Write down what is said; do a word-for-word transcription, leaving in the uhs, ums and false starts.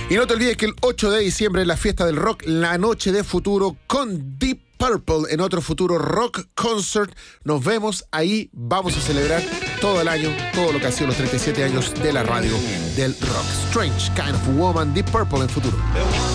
Y no te olvides que el ocho de diciembre es la fiesta del rock, la noche de futuro con Deep Purple en otro futuro rock concert. Nos vemos ahí, vamos a celebrar todo el año, todo lo que ha sido los treinta y siete años de la radio del rock. Strange Kind of Woman, Deep Purple en futuro.